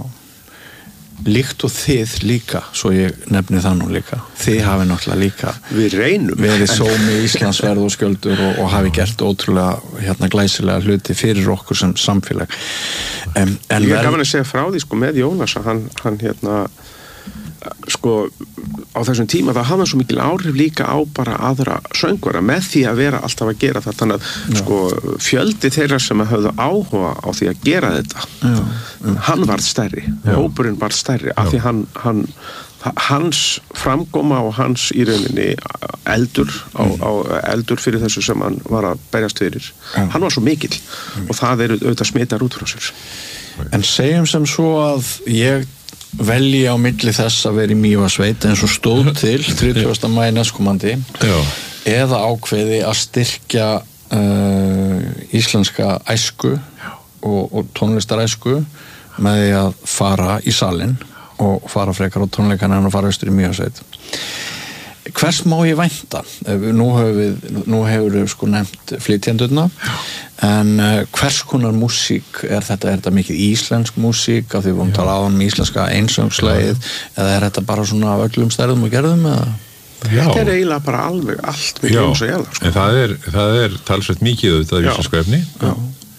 Líkt og þið líka, svo ég nefni það nú líka. Þið hafi náttúrulega líka við reynum verið sómi Íslandsverð og skjöldur og, og hafi gert ótrúlega hérna glæsilega hluti fyrir okkur sem samfélag. Um, en ég er gaman að segja frá því sko með Jónas að hann, hann hérna sko á þessum tíma það hafði svo mikil áhrif líka á bara aðra söngvara með því að vera alltaf að gera það þannig að já. Sko fjöldi þeirra sem höfðu áhuga á því að gera þetta já. Já. Hann varð stærri já. Hópurinn varð stærri af því hann, hann hans framkoma og hans í rauninni eldur á, mm. á eldur fyrir þessu sem hann var að berjast fyrir já. Hann var svo mikill mm. og það er auðvitað smitar út frá sér. En segjum sem svo að ég velji á milli þess að vera í Mývatnssveit eins og stóð til þrítugasta maí næstkomandi eða ákveði að styrkja uh, íslenska æsku og, og tónlistaræsku með því að fara í salinn og fara frekar á tónleikana en að fara austur í Mývatnssveit. Hvers má ég vænta? Nú hefur við, nú hefur við sko nefnt flytjendurna en uh, hvers konar músík er þetta? Er þetta mikið íslensk músík af því við vorum tala á um íslenska einsöngslægið eða er þetta bara svona af öllum stærðum og gerðum eða? Já. Þetta er eiginlega bara alveg allt mikið eins og ég sko. En það er, það er talsveit mikið auðvitað íslensku efni já.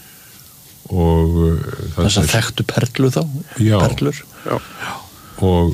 Og uh, þess að þekktu perlu þá? Já. Perlur? Já. Og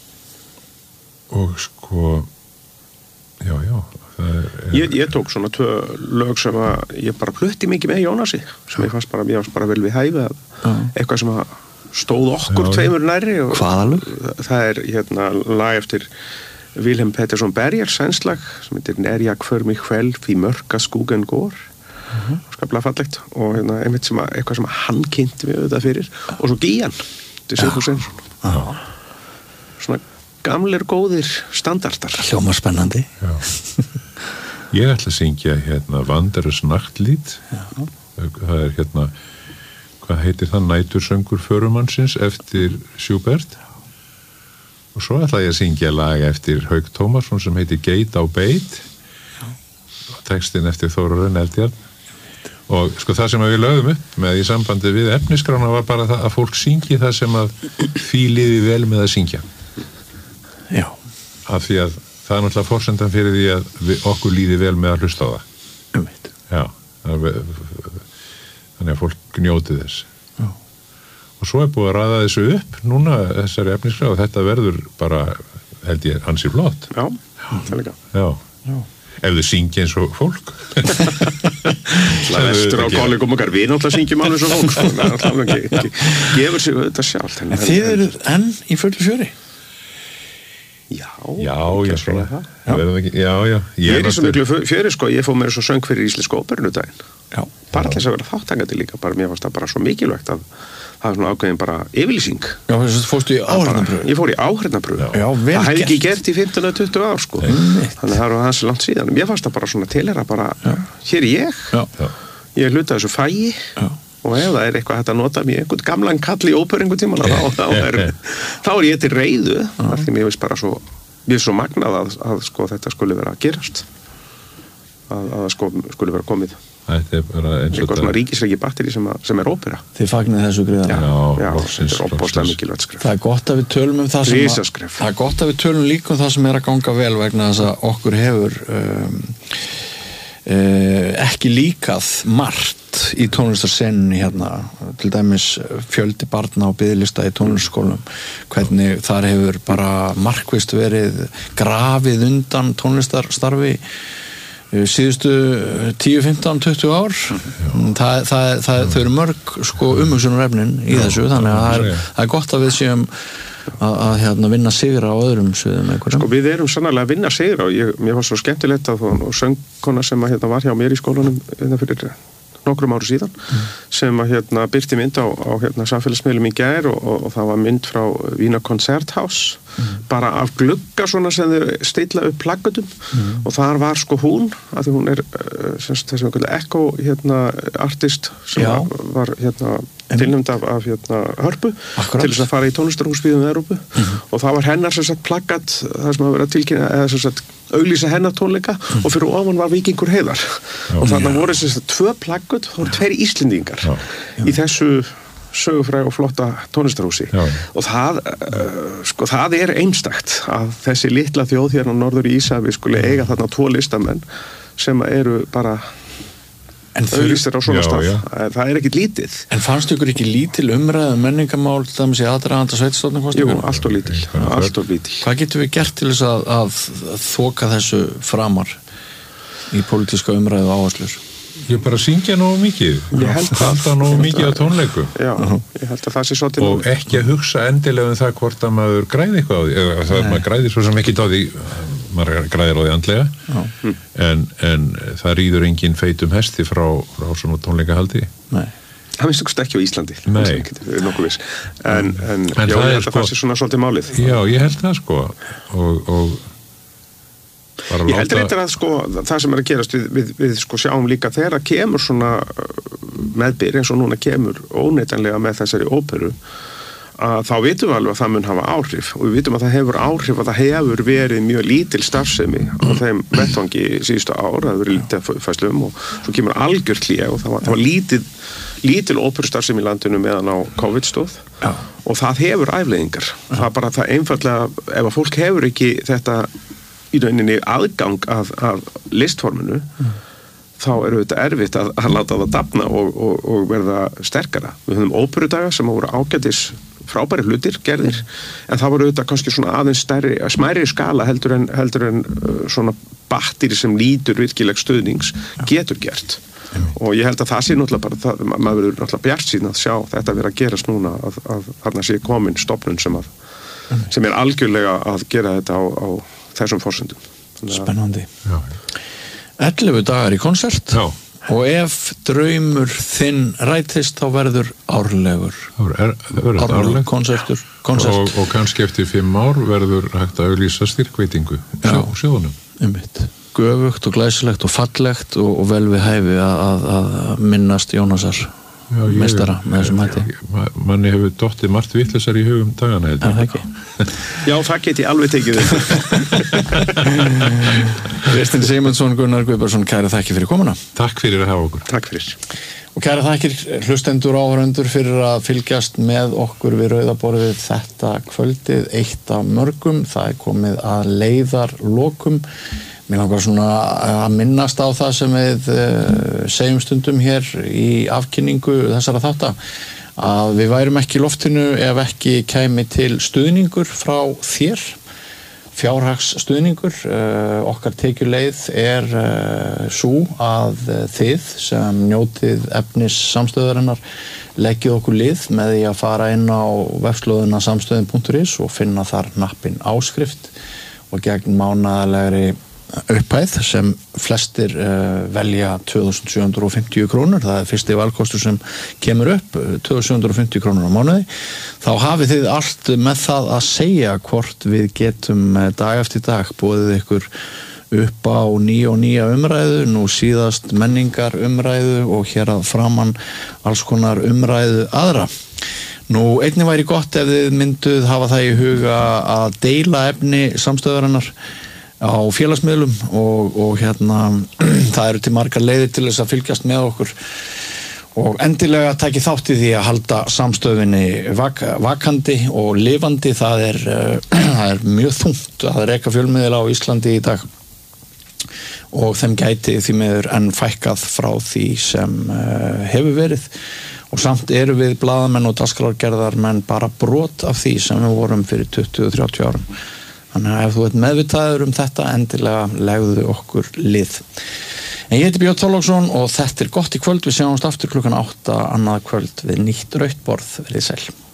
og sko já, já er, er... Ég, ég tók svona tvö lög sem að ég bara plutti mikið með Jónasi sem ég fannst bara, ég fannst bara vel við hæfi eitthvað sem að stóð okkur já, tveimur nærri og hvaða lög? Það er hérna lag eftir Vilhelm Pettersson Berger sænslag sem heitir När jag för mig själv í mörka skogen går uh-huh. skaplega fallegt og hérna einmitt sem að eitthvað sem að hann kynnti við auðvitað fyrir og svo Gían til Sigfús Sveinsson uh-huh. svona gamlir góðir standardar. Hljóma spennandi. Já. Ég ætla að syngja hérna Wanderers Nachtlíð. Það er hérna, hvað heitir það, Nætursöngur förumannsins eftir Schubert. Og svo ætla ég að syngja lag eftir Hauk Tómasson sem heitir Geit á beit. Textin eftir Þórarinn Eldjárn. Og sko það sem við lögðum upp með í sambandi við efniskrána var bara það að fólk syngi það sem að því liði vel með að syngja. Já. Af því að það er náttúrulega forsendan fyrir því að við, okkur líði vel með að hlusta á það. Umvitt. Já. Þannig að fólk njóti þess. Já. Og svo er búið að ræða þessu upp núna þessari efniskrá og þetta verður bara, held ég, ansi flott. Já, það er líka. Já. Já. Ef þau syngja eins og fólk. Það er vestur á kollegum okkar, við náttúrulega syngjum alveg eins og fólk. Það er náttúrulega ekki, ekki, gefur sig þetta sjálf. En þið eru enn í fullu fjöri? Já, já, já, svona það. Já, já, já. Ég, ég er í svo miklu fjöri, sko, ég fóð mér svo söng fyrir Íslensku óperunu daginn. Já. Bara þess að vera þáttangandi líka, bara mér fannst það bara svo mikilvægt að það er svona ákveðin bara yfirlýsing. Já, þess að fórstu í áheyrnarpröfu. Ég fór í áheyrnarpröfu. Já, vel gert. Það hefði ekki gert í fimmtán eða tuttugu ár, sko. Einmitt. Þannig það var hans langt síðan. Mér fannst það bara svona tilheyra bara, já. Hér er ég. Já. Já. Ég er hluta þessu fæi. Já. Og ef það er eitthvað hægt að nota mér einhvern gamlan kall í óperu einhvern tímann, þá, þá, er, þá er ég til reiðu. Af því mér veist bara svo við svo magnað að, að sko, þetta skulle vera að gerast að, að sko, skulle vera komið þetta er bara eins og þetta ríkisriki batteri sem, að, sem er ópera þið fagnir þessu greiðan já, já, þetta er opbóðslega mikilvægt skref það er gott að við tölum um það sem að, það er gott að við tölum líka um það sem er að ganga vel vegna þess að okkur hefur um, uh, ekki líkað margt í tónlistarsenunni hérna til dæmis fjöldi barna og biðlista í tónlistarskólum hvernig þar hefur bara markvisst verið grafið undan tónlistarstarfi síðustu tíu, fimmtán, tuttugu ár það, það, það, þau eru mörg sko umhugsunarefnin í þessu þannig að það er, það er gott að við séum að, að hérna, vinna sigra á öðrum sviðum einhverjum. Sko við erum sannarlega að vinna sigra og ég, mér var svo skemmtilegt að og söngkona sem að, hérna, var hjá mér í skólanum hérna fyrir nokkrum ári síðan mm. sem að hérna byrti mynd á, á hérna samfélagsmiðlum í gær og, og, og það var mynd frá Wiener Konzerthaus mm. bara af glugga svona sem þau stilla upp plaggatum mm. og þar var sko hún, að því hún er semst þessum einhverlega Echo hérna artist sem Já. var hérna tilnæmd af, af hérna hörpu Akkurat. Til þess að fara í tónlistarhúsvíðum í Evrópu mm-hmm. og það var hennar sem sagt plaggat það sem að vera tilkynna eða sem sagt auglýsa hennar tónleika mm. og fyrir ofan var Víkingur Heiðar Já. Og þarna voru sem sagt tvö plaggat og tveir Íslendingar Já. Í þessu sögufræg og flotta tónlistarhúsi Já. Og það uh, sko það er einstakt að þessi litla þjóð hérna á norður í Íshafi skuli eiga þarna tvo listamenn sem eru bara En þau lýstir á svona já, stað, já. Það er ekkit lítið. En fannst ykkur ekki lítil umræðu menningamál það með sér aðdraganda sveitastjórnarkosningar? Jú, allt og lítil, allt og lítil. Hvað getum við gert til þess að, að þoka þessu framar í pólitíska umræðu áherslur? Ég bara syngja nógu mikið, halda nógu mikið á tónleikum. Já, uh-huh. ég held að það sé svo til og ekki að hugsa endilega um það hvort að maður græði eitthvað á því, eða það maður græði svo sem ekki á því maður græðir á því andlega mm. en, en það rýður engin feitum hesti frá, frá svona tónleikahaldi Nei. Það finnst okkur ekki á Íslandi nokkuð viss en, en, en já, það ég held að sko, það sé svona svolítið málið Já, ég held það sko og, og Ég láta... held reyndar að sko það sem er að gerast við, við, við sko sjáum líka þegar að kemur svona meðbyr eins og núna kemur óneitanlega með þessari óperu að þá vitum við alveg að það mun hafa áhrif og við vitum að það hefur áhrif að það hefur verið mjög lítil starfsemi á þeim vettvangi síðustu ár, það hefur verið lítið fæslum og svo kemur algjört hlé og það var, það var lítil, lítil óperustarfsemi í landinu meðan á COVID stóð Já. Og það hefur afleiðingar Já. Það er bara það einfaldlega, ef að fólk hefur ekki þetta í rauninni aðgang af, af listforminu mm. þá er þetta erfitt að, að láta það dafna og, og, og verða sterkara. Við höfum óperudaga sem voru ágætis frábæri hlutir gerðir, en það voru auðvitað kannski svona aðeins stærri, smærri skala heldur en, heldur en uh, svona batteri sem lítur virkileg stuðnings getur gert. Mm. Og ég held að það sé náttúrulega bara, það, maður verður náttúrulega bjart síðan að sjá þetta vera að gerast núna, að, að þarna sé komin stofnun sem, að, mm. sem er algjörlega að gera þetta á, á þessum forsendum. Spennandi. Já. ellefu dagar í konsert. Já. Og ef draumur þinn rætist þá verður árlegur. Það verður árlegur konsertur. Og, og kannski eftir fimm ár verður hægt að auglýsa styrkveitingu sjá, sjóðunum. Einmitt. Göfugt og glæsilegt og fallegt og, og vel við hæfi að, að minnast Jónasar Já, meistara með þessum hætti. Manni hefur dottið margt vitleysar í hugum dagana. Já, það ekki. Já, það get ég alveg tekið Kristinn Sigmundsson, Gunnar Guðbjörnsson, kæra þakki fyrir komuna. Takk fyrir að hafa okkur. Takk fyrir. Og kæra þakkir hlustendur og áhorfendur fyrir að fylgjast með okkur við Rauðaborðið þetta kvöldið, eitt af mörgum. Það er komið að leiðarlokum. Mér langar svona að minnast á það sem við segjum stundum hér í afkynningu þessara þátta, að við værum ekki í loftinu ef ekki kæmi til stuðningur frá þér, fjárhagsstuðningur. Okkar tekjuleið er sú að þið sem njótið efnis samstöðarinnar leggið okkur lið með því að fara inn á vefslóðina samstöðin punktur is og finna þar nappinn áskrift og gegn mánaðarlegri upphæð sem flestir uh, velja tvö þúsund sjö hundruð fimmtíu krónur, það er fyrsti valkostur sem kemur upp, tvö þúsund sjö hundruð fimmtíu krónur á mánuði, þá hafið þið allt með það að segja hvort við getum dag eftir dag boðið ykkur upp á nýja og nýja umræðu, nú síðast menningar umræðu og hér að framan alls konar umræðu aðra. Nú, einnig væri gott ef þið mynduð hafa það í huga að deila efni samstöðarinnar á félagsmiðlum og, og hérna það eru til margar leiðir til þess að fylgjast með okkur og endilega taki þátt í því að halda samstöðinni vak vakandi og lifandi. Það er, uh, það er mjög þungt að reka fjölmiðla á Íslandi í dag og þeim gæti því miður enn fækkað frá því sem uh, hefur verið og samt eru við blaðamenn og dagskrárgerðarmenn bara brot af því sem við vorum fyrir tuttugu til þrjátíu árum. Þannig að ef þú ert meðvitaður um þetta, endilega legðu okkur lið. En ég heiti Björn Þorláksson og þetta er gott í kvöld. Við sjáumst aftur klukkan átta annað kvöld við nýtt rautt borð. Verið sæl.